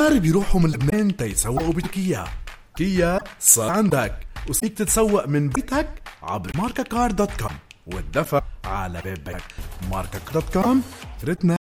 مغارب يروحوا من لبنان تيسوقوا بتركيا. كيا صار عندك، وفيك تتسوق من بيتك عبر markacard.com والدفع على باب بيتك. markacard.com. فرتنا